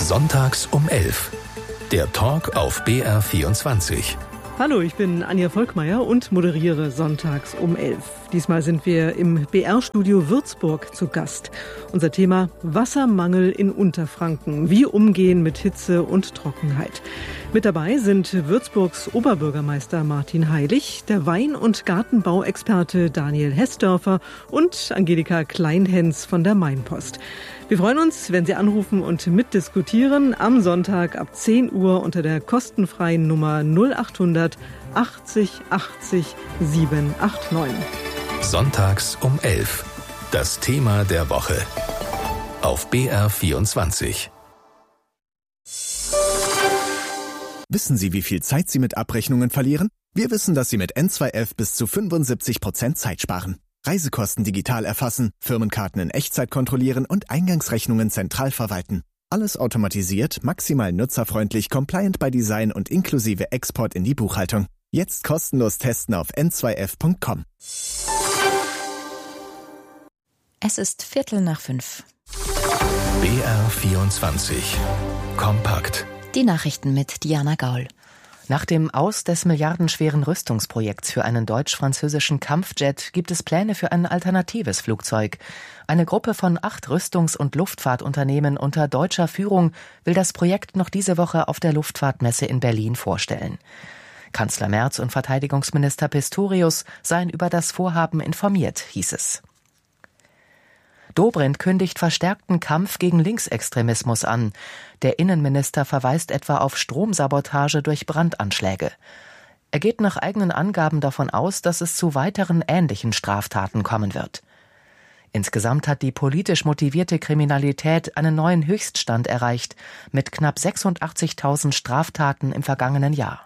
Sonntags um 11. Der Talk auf BR24. Hallo, ich bin Anja Volkmeier und moderiere Sonntags um 11. Diesmal sind wir im BR-Studio Würzburg zu Gast. Unser Thema: Wassermangel in Unterfranken. Wie umgehen mit Hitze und Trockenheit. Mit dabei sind Würzburgs Oberbürgermeister Martin Heilig, der Wein- und Gartenbauexperte Daniel Hessdörfer und Angelika Kleinhens von der Mainpost. Wir freuen uns, wenn Sie anrufen und mitdiskutieren am Sonntag ab 10 Uhr unter der kostenfreien Nummer 0800 80 80 789. Sonntags um 11. Das Thema der Woche. Auf BR24. Wissen Sie, wie viel Zeit Sie mit Abrechnungen verlieren? Wir wissen, dass Sie mit N2F bis zu 75% Zeit sparen. Reisekosten digital erfassen, Firmenkarten in Echtzeit kontrollieren und Eingangsrechnungen zentral verwalten. Alles automatisiert, maximal nutzerfreundlich, compliant by Design und inklusive Export in die Buchhaltung. Jetzt kostenlos testen auf n2f.com. Es ist 4:45. BR24. Kompakt. Die Nachrichten mit Diana Gaul. Nach dem Aus des milliardenschweren Rüstungsprojekts für einen deutsch-französischen Kampfjet gibt es Pläne für ein alternatives Flugzeug. Eine Gruppe von 8 Rüstungs- und Luftfahrtunternehmen unter deutscher Führung will das Projekt noch diese Woche auf der Luftfahrtmesse in Berlin vorstellen. Kanzler Merz und Verteidigungsminister Pistorius seien über das Vorhaben informiert, hieß es. Dobrindt kündigt verstärkten Kampf gegen Linksextremismus an. Der Innenminister verweist etwa auf Stromsabotage durch Brandanschläge. Er geht nach eigenen Angaben davon aus, dass es zu weiteren ähnlichen Straftaten kommen wird. Insgesamt hat die politisch motivierte Kriminalität einen neuen Höchststand erreicht, mit knapp 86.000 Straftaten im vergangenen Jahr.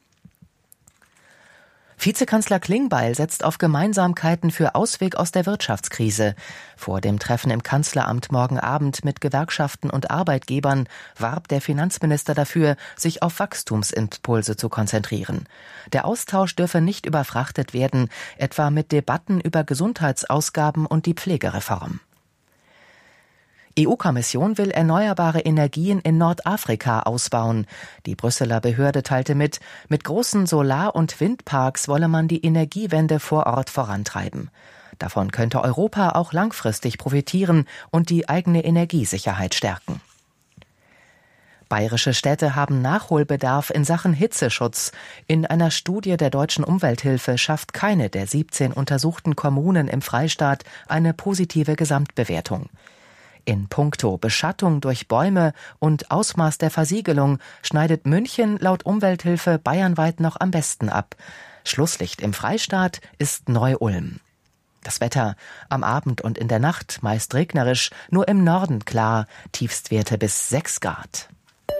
Vizekanzler Klingbeil setzt auf Gemeinsamkeiten für Ausweg aus der Wirtschaftskrise. Vor dem Treffen im Kanzleramt morgen Abend mit Gewerkschaften und Arbeitgebern warb der Finanzminister dafür, sich auf Wachstumsimpulse zu konzentrieren. Der Austausch dürfe nicht überfrachtet werden, etwa mit Debatten über Gesundheitsausgaben und die Pflegereform. EU-Kommission will erneuerbare Energien in Nordafrika ausbauen. Die Brüsseler Behörde teilte mit großen Solar- und Windparks wolle man die Energiewende vor Ort vorantreiben. Davon könnte Europa auch langfristig profitieren und die eigene Energiesicherheit stärken. Bayerische Städte haben Nachholbedarf in Sachen Hitzeschutz. In einer Studie der Deutschen Umwelthilfe schafft keine der 17 untersuchten Kommunen im Freistaat eine positive Gesamtbewertung. In puncto Beschattung durch Bäume und Ausmaß der Versiegelung schneidet München laut Umwelthilfe bayernweit noch am besten ab. Schlusslicht im Freistaat ist Neu-Ulm. Das Wetter: am Abend und in der Nacht meist regnerisch, nur im Norden klar, Tiefstwerte bis 6 Grad.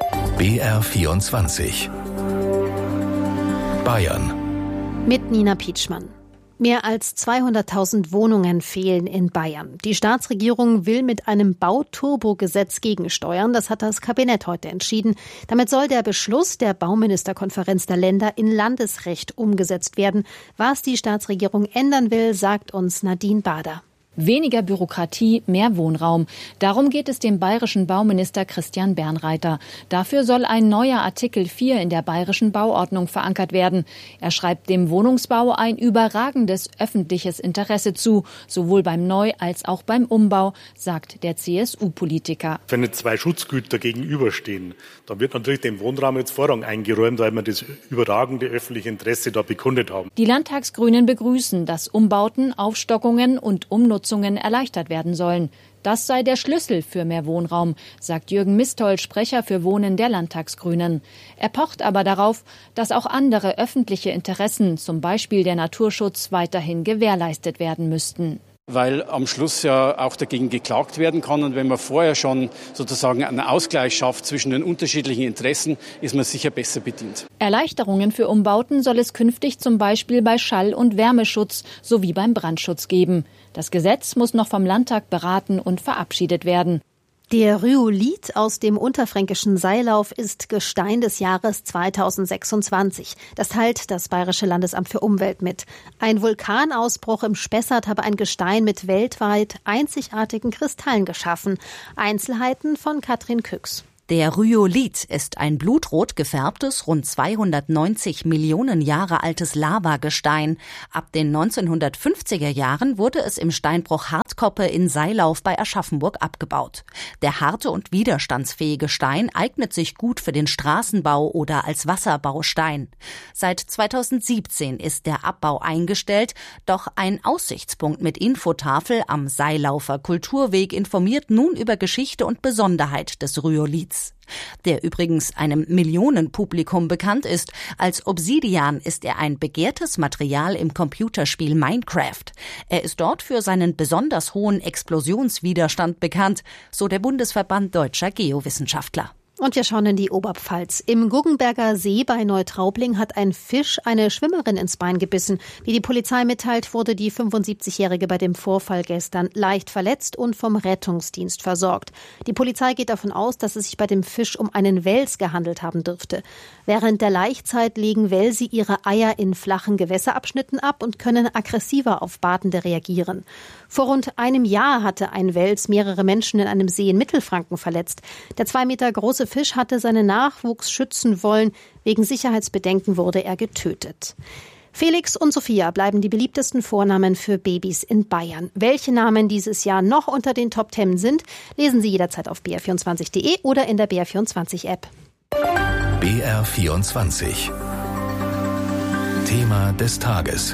BR24. Bayern. Mit Nina Pietschmann. Mehr als 200.000 Wohnungen fehlen in Bayern. Die Staatsregierung will mit einem Bauturbo-Gesetz gegensteuern. Das hat das Kabinett heute entschieden. Damit soll der Beschluss der Bauministerkonferenz der Länder in Landesrecht umgesetzt werden. Was die Staatsregierung ändern will, sagt uns Nadine Bader. Weniger Bürokratie, mehr Wohnraum. Darum geht es dem bayerischen Bauminister Christian Bernreiter. Dafür soll ein neuer Artikel 4 in der bayerischen Bauordnung verankert werden. Er schreibt dem Wohnungsbau ein überragendes öffentliches Interesse zu, sowohl beim Neu- als auch beim Umbau, sagt der CSU-Politiker. Wenn jetzt 2 Schutzgüter gegenüberstehen, dann wird natürlich dem Wohnraum jetzt Vorrang eingeräumt, weil wir das überragende öffentliche Interesse da bekundet haben. Die Landtagsgrünen begrüßen, dass Umbauten, Aufstockungen und Umnutzungen erleichtert werden sollen. Das sei der Schlüssel für mehr Wohnraum, sagt Jürgen Mistoll, Sprecher für Wohnen der Landtagsgrünen. Er pocht aber darauf, dass auch andere öffentliche Interessen, zum Beispiel der Naturschutz, weiterhin gewährleistet werden müssten. Weil am Schluss ja auch dagegen geklagt werden kann. Und wenn man vorher schon sozusagen einen Ausgleich schafft zwischen den unterschiedlichen Interessen, ist man sicher besser bedient. Erleichterungen für Umbauten soll es künftig zum Beispiel bei Schall- und Wärmeschutz sowie beim Brandschutz geben. Das Gesetz muss noch vom Landtag beraten und verabschiedet werden. Der Rhyolith aus dem unterfränkischen Seilauf ist Gestein des Jahres 2026. Das teilt das Bayerische Landesamt für Umwelt mit. Ein Vulkanausbruch im Spessart habe ein Gestein mit weltweit einzigartigen Kristallen geschaffen. Einzelheiten von Katrin Küchs. Der Rhyolith ist ein blutrot gefärbtes, rund 290 Millionen Jahre altes Lavagestein. Ab den 1950er Jahren wurde es im Steinbruch Hartkoppe in Seilauf bei Aschaffenburg abgebaut. Der harte und widerstandsfähige Stein eignet sich gut für den Straßenbau oder als Wasserbaustein. Seit 2017 ist der Abbau eingestellt, doch ein Aussichtspunkt mit Infotafel am Seilaufer Kulturweg informiert nun über Geschichte und Besonderheit des Rhyoliths. Der übrigens einem Millionenpublikum bekannt ist. Als Obsidian ist er ein begehrtes Material im Computerspiel Minecraft. Er ist dort für seinen besonders hohen Explosionswiderstand bekannt, so der Bundesverband Deutscher Geowissenschaftler. Und wir schauen in die Oberpfalz. Im Guggenberger See bei Neutraubling hat ein Fisch eine Schwimmerin ins Bein gebissen. Wie die Polizei mitteilt, wurde die 75-Jährige bei dem Vorfall gestern leicht verletzt und vom Rettungsdienst versorgt. Die Polizei geht davon aus, dass es sich bei dem Fisch um einen Wels gehandelt haben dürfte. Während der Laichzeit legen Wälse ihre Eier in flachen Gewässerabschnitten ab und können aggressiver auf Badende reagieren. Vor rund einem Jahr hatte ein Wels mehrere Menschen in einem See in Mittelfranken verletzt. Der 2 Meter große Fisch hatte seinen Nachwuchs schützen wollen. Wegen Sicherheitsbedenken wurde er getötet. Felix und Sophia bleiben die beliebtesten Vornamen für Babys in Bayern. Welche Namen dieses Jahr noch unter den Top 10 sind, lesen Sie jederzeit auf br24.de oder in der BR24-App. BR24 Thema des Tages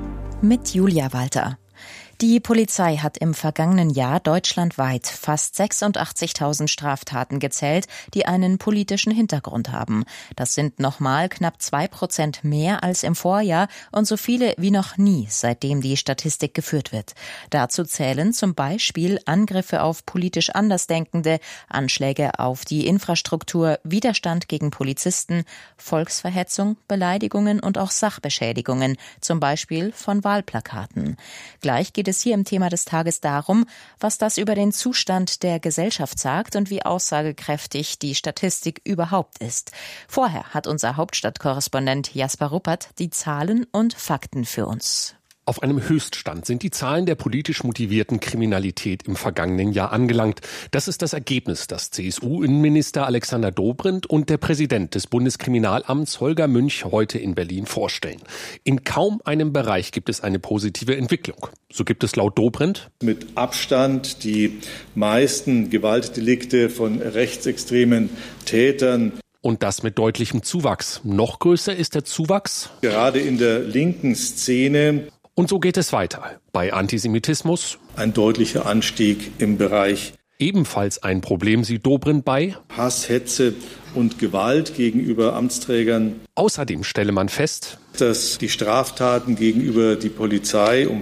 mit Julia Walter. Die Polizei hat im vergangenen Jahr deutschlandweit fast 86.000 Straftaten gezählt, die einen politischen Hintergrund haben. Das sind nochmal knapp 2% mehr als im Vorjahr und so viele wie noch nie, seitdem die Statistik geführt wird. Dazu zählen zum Beispiel Angriffe auf politisch Andersdenkende, Anschläge auf die Infrastruktur, Widerstand gegen Polizisten, Volksverhetzung, Beleidigungen und auch Sachbeschädigungen, zum Beispiel von Wahlplakaten. Gleich geht es hier im Thema des Tages darum, was das über den Zustand der Gesellschaft sagt und wie aussagekräftig die Statistik überhaupt ist. Vorher hat unser Hauptstadtkorrespondent Jasper Ruppert die Zahlen und Fakten für uns. Auf einem Höchststand sind die Zahlen der politisch motivierten Kriminalität im vergangenen Jahr angelangt. Das ist das Ergebnis, das CSU-Innenminister Alexander Dobrindt und der Präsident des Bundeskriminalamts Holger Münch heute in Berlin vorstellen. In kaum einem Bereich gibt es eine positive Entwicklung. So gibt es laut Dobrindt mit Abstand die meisten Gewaltdelikte von rechtsextremen Tätern. Und das mit deutlichem Zuwachs. Noch größer ist der Zuwachs gerade in der linken Szene. Und so geht es weiter. Bei Antisemitismus ein deutlicher Anstieg im Bereich. Ebenfalls ein Problem sieht Dobrindt bei Hass, Hetze und Gewalt gegenüber Amtsträgern. Außerdem stelle man fest, dass die Straftaten gegenüber die Polizei um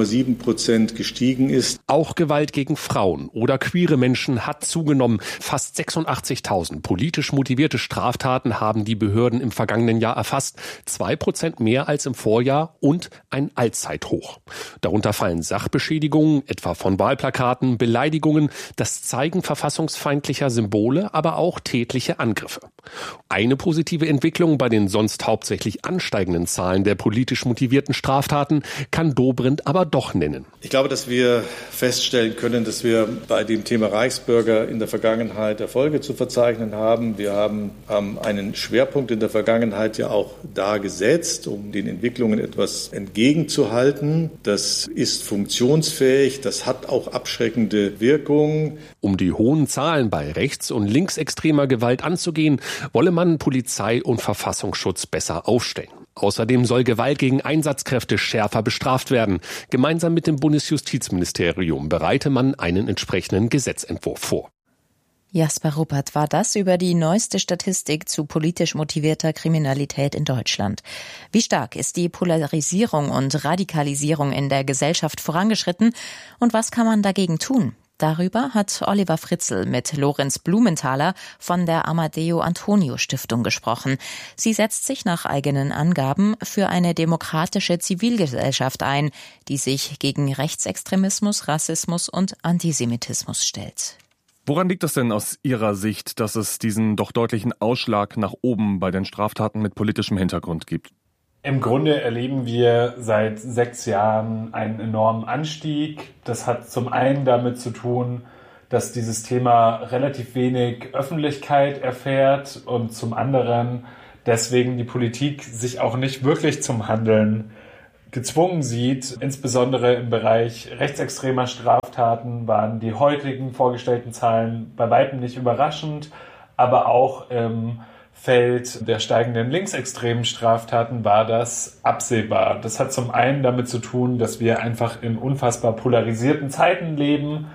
4,7% gestiegen ist. Auch Gewalt gegen Frauen oder queere Menschen hat zugenommen. Fast 86.000 politisch motivierte Straftaten haben die Behörden im vergangenen Jahr erfasst. 2% mehr als im Vorjahr und ein Allzeithoch. Darunter fallen Sachbeschädigungen, etwa von Wahlplakaten, Beleidigungen, das Zeigen verfassungsfeindlicher Symbole, aber auch tätliche Angriffe. Eine positive Entwicklung bei den sonst hauptsächlich ansteigenden Zahlen der politisch motivierten Straftaten kann Dobrindt aber doch nennen. Ich glaube, dass wir feststellen können, dass wir bei dem Thema Reichsbürger in der Vergangenheit Erfolge zu verzeichnen haben. Wir haben einen Schwerpunkt in der Vergangenheit ja auch da gesetzt, um den Entwicklungen etwas entgegenzuhalten. Das ist funktionsfähig, das hat auch abschreckende Wirkung. Um die hohen Zahlen bei rechts- und linksextremer Gewalt anzugehen, wolle man Polizei und Verfassungsschutz besser aufstellen. Außerdem soll Gewalt gegen Einsatzkräfte schärfer bestraft werden. Gemeinsam mit dem Bundesjustizministerium bereite man einen entsprechenden Gesetzentwurf vor. Jasper Ruppert war das über die neueste Statistik zu politisch motivierter Kriminalität in Deutschland. Wie stark ist die Polarisierung und Radikalisierung in der Gesellschaft vorangeschritten und was kann man dagegen tun? Darüber hat Oliver Fritzl mit Lorenz Blumenthaler von der Amadeo Antonio Stiftung gesprochen. Sie setzt sich nach eigenen Angaben für eine demokratische Zivilgesellschaft ein, die sich gegen Rechtsextremismus, Rassismus und Antisemitismus stellt. Woran liegt es denn aus Ihrer Sicht, dass es diesen doch deutlichen Ausschlag nach oben bei den Straftaten mit politischem Hintergrund gibt? Im Grunde erleben wir seit 6 Jahren einen enormen Anstieg. Das hat zum einen damit zu tun, dass dieses Thema relativ wenig Öffentlichkeit erfährt und zum anderen deswegen die Politik sich auch nicht wirklich zum Handeln gezwungen sieht. Insbesondere im Bereich rechtsextremer Straftaten waren die heutigen vorgestellten Zahlen bei weitem nicht überraschend, aber auch im Feld der steigenden linksextremen Straftaten war das absehbar. Das hat zum einen damit zu tun, dass wir einfach in unfassbar polarisierten Zeiten leben,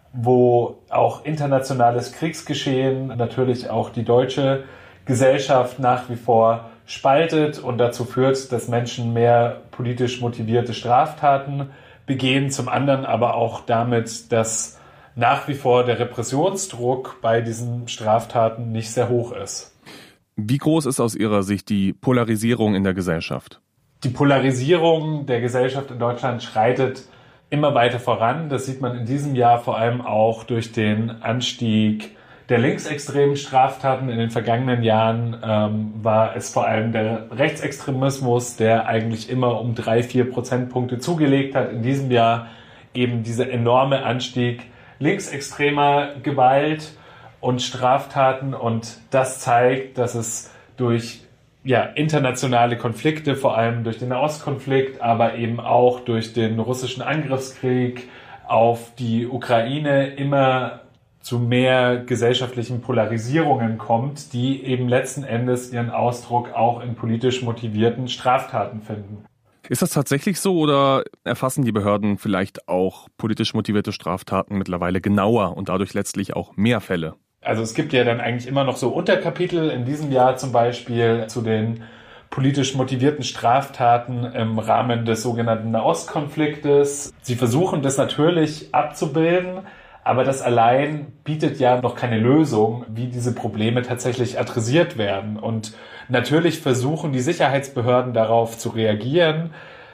wo auch internationales Kriegsgeschehen natürlich auch die deutsche Gesellschaft nach wie vor spaltet und dazu führt, dass Menschen mehr politisch motivierte Straftaten begehen. Zum anderen aber auch damit, dass nach wie vor der Repressionsdruck bei diesen Straftaten nicht sehr hoch ist. Wie groß ist aus Ihrer Sicht die Polarisierung in der Gesellschaft? Die Polarisierung der Gesellschaft in Deutschland schreitet immer weiter voran. Das sieht man in diesem Jahr vor allem auch durch den Anstieg der linksextremen Straftaten. In den vergangenen Jahren war es vor allem der Rechtsextremismus, der eigentlich immer um 3-4 Prozentpunkte zugelegt hat. In diesem Jahr eben dieser enorme Anstieg linksextremer Gewalt und Straftaten. Und das zeigt, dass es durch internationale Konflikte, vor allem durch den Nahostkonflikt, aber eben auch durch den russischen Angriffskrieg auf die Ukraine immer zu mehr gesellschaftlichen Polarisierungen kommt, die eben letzten Endes ihren Ausdruck auch in politisch motivierten Straftaten finden. Ist das tatsächlich so oder erfassen die Behörden vielleicht auch politisch motivierte Straftaten mittlerweile genauer und dadurch letztlich auch mehr Fälle? Also es gibt ja dann eigentlich immer noch so Unterkapitel, in diesem Jahr zum Beispiel zu den politisch motivierten Straftaten im Rahmen des sogenannten Nahostkonfliktes. Sie versuchen das natürlich abzubilden, aber das allein bietet ja noch keine Lösung, wie diese Probleme tatsächlich adressiert werden. Und natürlich versuchen die Sicherheitsbehörden darauf zu reagieren.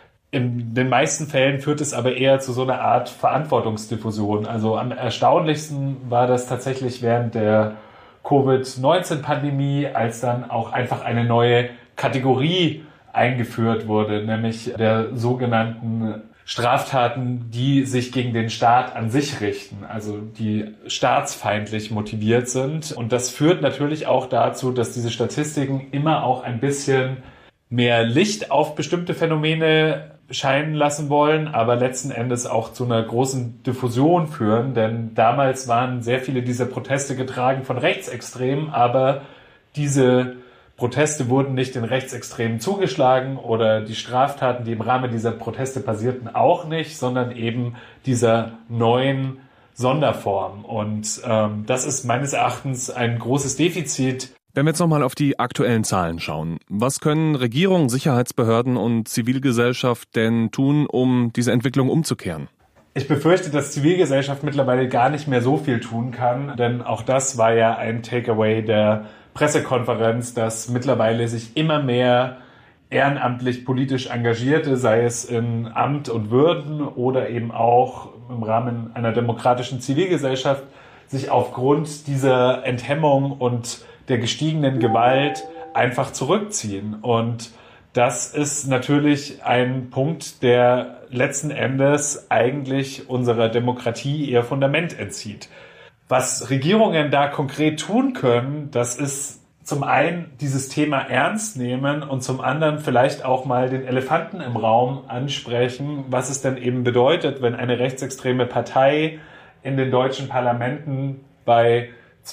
In den meisten Fällen führt es aber eher zu so einer Art Verantwortungsdiffusion. Also am erstaunlichsten war das tatsächlich während der Covid-19-Pandemie, als dann auch einfach eine neue Kategorie eingeführt wurde, nämlich der sogenannten Straftaten, die sich gegen den Staat an sich richten, also die staatsfeindlich motiviert sind. Und das führt natürlich auch dazu, dass diese Statistiken immer auch ein bisschen mehr Licht auf bestimmte Phänomene scheinen lassen wollen, aber letzten Endes auch zu einer großen Diffusion führen, denn damals waren sehr viele dieser Proteste getragen von Rechtsextremen, aber diese Proteste wurden nicht den Rechtsextremen zugeschlagen oder die Straftaten, die im Rahmen dieser Proteste passierten, auch nicht, sondern eben dieser neuen Sonderform. Und das ist meines Erachtens ein großes Defizit. Wenn wir jetzt nochmal auf die aktuellen Zahlen schauen, was können Regierung, Sicherheitsbehörden und Zivilgesellschaft denn tun, um diese Entwicklung umzukehren? Ich befürchte, dass Zivilgesellschaft mittlerweile gar nicht mehr so viel tun kann, denn auch das war ja ein Takeaway der Pressekonferenz, dass mittlerweile sich immer mehr ehrenamtlich politisch Engagierte, sei es in Amt und Würden oder eben auch im Rahmen einer demokratischen Zivilgesellschaft, sich aufgrund dieser Enthemmung und der gestiegenen Gewalt einfach zurückziehen. Und das ist natürlich ein Punkt, der letzten Endes eigentlich unserer Demokratie ihr Fundament entzieht. Was Regierungen da konkret tun können, das ist zum einen dieses Thema ernst nehmen und zum anderen vielleicht auch mal den Elefanten im Raum ansprechen, was es denn eben bedeutet, wenn eine rechtsextreme Partei in den deutschen Parlamenten bei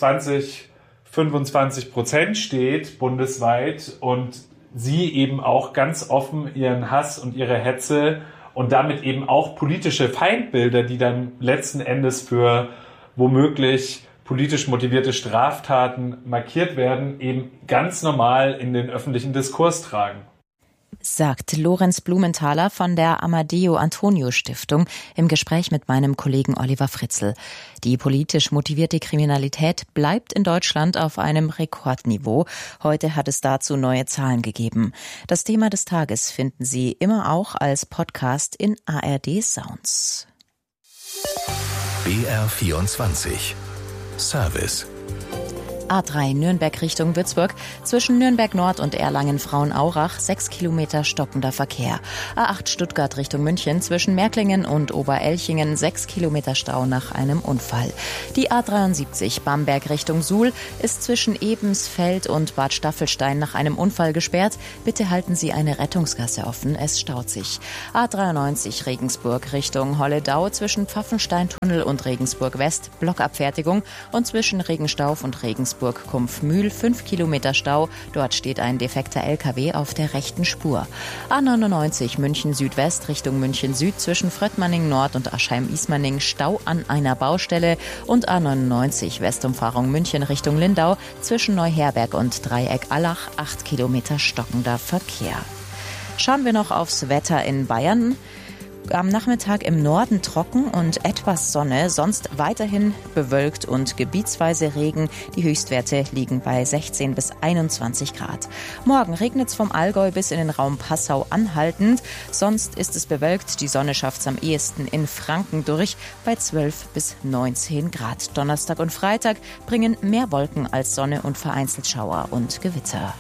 20-25% steht bundesweit und sie eben auch ganz offen ihren Hass und ihre Hetze und damit eben auch politische Feindbilder, die dann letzten Endes für womöglich politisch motivierte Straftaten markiert werden, eben ganz normal in den öffentlichen Diskurs tragen. Sagt Lorenz Blumenthaler von der Amadeo Antonio Stiftung im Gespräch mit meinem Kollegen Oliver Fritzl. Die politisch motivierte Kriminalität bleibt in Deutschland auf einem Rekordniveau. Heute hat es dazu neue Zahlen gegeben. Das Thema des Tages finden Sie immer auch als Podcast in ARD Sounds. BR24 Service. A3 Nürnberg Richtung Würzburg, zwischen Nürnberg Nord und Erlangen-Frauenaurach 6 Kilometer stockender Verkehr. A8 Stuttgart Richtung München, zwischen Märklingen und Oberelchingen 6 Kilometer Stau nach einem Unfall. Die A73 Bamberg Richtung Suhl ist zwischen Ebensfeld und Bad Staffelstein nach einem Unfall gesperrt. Bitte halten Sie eine Rettungsgasse offen, es staut sich. A93 Regensburg Richtung Holledau, zwischen Pfaffensteintunnel und Regensburg West Blockabfertigung und zwischen Regenstauf und Regensburg-Kumpfmühl 5 Kilometer Stau. Dort steht ein defekter LKW auf der rechten Spur. A99 München Südwest Richtung München Süd, zwischen Fröttmanning Nord und Aschheim-Ismaning Stau an einer Baustelle und A99 Westumfahrung München Richtung Lindau, zwischen Neuherberg und Dreieck Allach 8 Kilometer stockender Verkehr. Schauen wir noch aufs Wetter in Bayern. Am Nachmittag im Norden trocken und etwas Sonne, sonst weiterhin bewölkt und gebietsweise Regen. Die Höchstwerte liegen bei 16 bis 21 Grad. Morgen regnet es vom Allgäu bis in den Raum Passau anhaltend. Sonst ist es bewölkt. Die Sonne schafft es am ehesten in Franken durch bei 12 bis 19 Grad. Donnerstag und Freitag bringen mehr Wolken als Sonne und vereinzelt Schauer und Gewitter.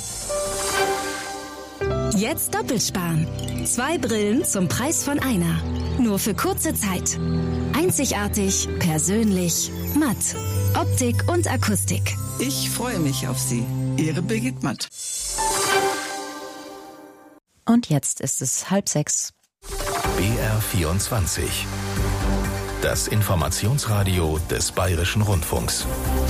Jetzt doppelt sparen. 2 Brillen zum Preis von einer. Nur für kurze Zeit. Einzigartig, persönlich, matt. Optik und Akustik. Ich freue mich auf Sie. Ihre Birgit Matt. Und jetzt ist es 5:30. BR24. Das Informationsradio des Bayerischen Rundfunks.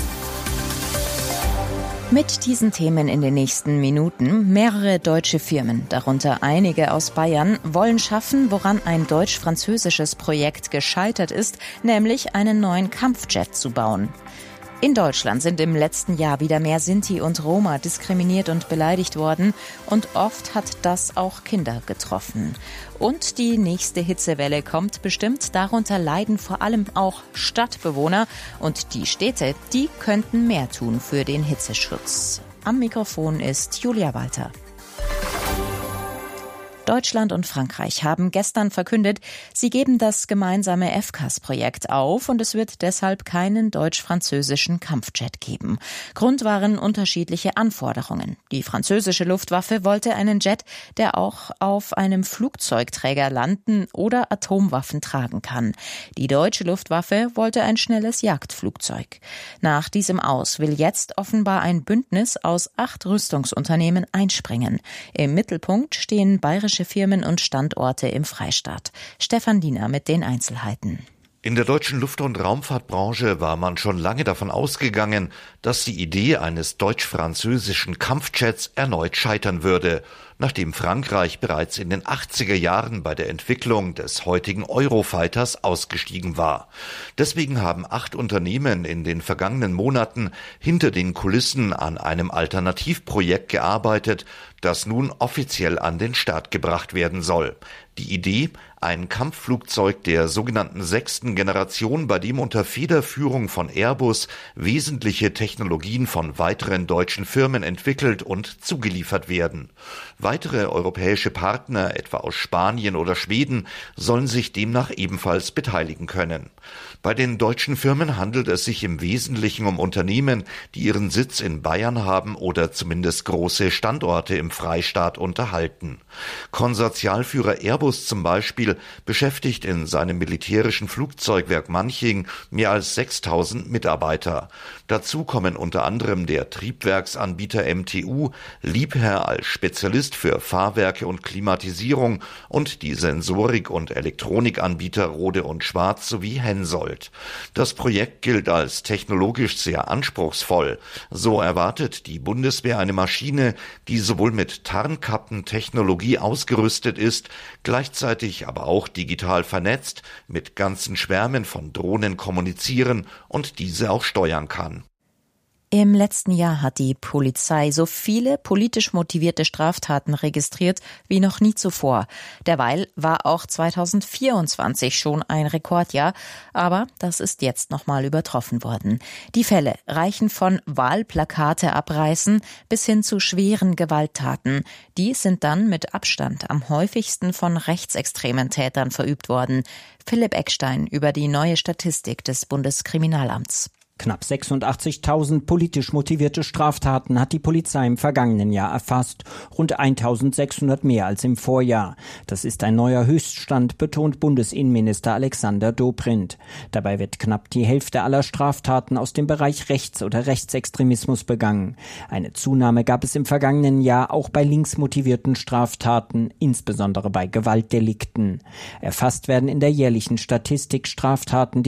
Mit diesen Themen in den nächsten Minuten. Mehrere deutsche Firmen, darunter einige aus Bayern, wollen schaffen, woran ein deutsch-französisches Projekt gescheitert ist, nämlich einen neuen Kampfjet zu bauen. In Deutschland sind im letzten Jahr wieder mehr Sinti und Roma diskriminiert und beleidigt worden und oft hat das auch Kinder getroffen. Und die nächste Hitzewelle kommt bestimmt, darunter leiden vor allem auch Stadtbewohner und die Städte, die könnten mehr tun für den Hitzeschutz. Am Mikrofon ist Julia Walter. Deutschland und Frankreich haben gestern verkündet, sie geben das gemeinsame FCAS-Projekt auf und es wird deshalb keinen deutsch-französischen Kampfjet geben. Grund waren unterschiedliche Anforderungen. Die französische Luftwaffe wollte einen Jet, der auch auf einem Flugzeugträger landen oder Atomwaffen tragen kann. Die deutsche Luftwaffe wollte ein schnelles Jagdflugzeug. Nach diesem Aus will jetzt offenbar ein Bündnis aus 8 Rüstungsunternehmen einspringen. Im Mittelpunkt stehen bayerische Firmen und Standorte im Freistaat. Stefan Diener mit den Einzelheiten. In der deutschen Luft- und Raumfahrtbranche war man schon lange davon ausgegangen, dass die Idee eines deutsch-französischen Kampfjets erneut scheitern würde, nachdem Frankreich bereits in den 80er Jahren bei der Entwicklung des heutigen Eurofighters ausgestiegen war. Deswegen haben 8 Unternehmen in den vergangenen Monaten hinter den Kulissen an einem Alternativprojekt gearbeitet, das nun offiziell an den Start gebracht werden soll. Die Idee, ein Kampfflugzeug der sogenannten 6. Generation, bei dem unter Federführung von Airbus wesentliche Technologien von weiteren deutschen Firmen entwickelt und zugeliefert werden. Weitere europäische Partner, etwa aus Spanien oder Schweden, sollen sich demnach ebenfalls beteiligen können. Bei den deutschen Firmen handelt es sich im Wesentlichen um Unternehmen, die ihren Sitz in Bayern haben oder zumindest große Standorte im Freistaat unterhalten. Konsortialführer Airbus zum Beispiel beschäftigt in seinem militärischen Flugzeugwerk Manching mehr als 6.000 Mitarbeiter. Dazu kommen unter anderem der Triebwerksanbieter MTU, Liebherr als Spezialist für Fahrwerke und Klimatisierung und die Sensorik- und Elektronikanbieter Rohde und Schwarz sowie Hensoldt. Das Projekt gilt als technologisch sehr anspruchsvoll. So erwartet die Bundeswehr eine Maschine, die sowohl mit Tarnkappentechnologie ausgerüstet ist, gleichzeitig aber auch digital vernetzt, mit ganzen Schwärmen von Drohnen kommunizieren und diese auch steuern kann. Im letzten Jahr hat die Polizei so viele politisch motivierte Straftaten registriert wie noch nie zuvor. Derweil war auch 2024 schon ein Rekordjahr, aber das ist jetzt nochmal übertroffen worden. Die Fälle reichen von Wahlplakate abreißen bis hin zu schweren Gewalttaten. Die sind dann mit Abstand am häufigsten von rechtsextremen Tätern verübt worden. Philipp Eckstein über die neue Statistik des Bundeskriminalamts. Knapp 86.000 politisch motivierte Straftaten hat die Polizei im vergangenen Jahr erfasst, rund 1.600 mehr als im Vorjahr. Das ist ein neuer Höchststand, betont Bundesinnenminister Alexander Dobrindt. Dabei wird knapp die Hälfte aller Straftaten aus dem Bereich Rechts- oder Rechtsextremismus begangen. Eine Zunahme gab es im vergangenen Jahr auch bei linksmotivierten Straftaten, insbesondere bei Gewaltdelikten. Erfasst werden in der jährlichen Statistik Straftaten,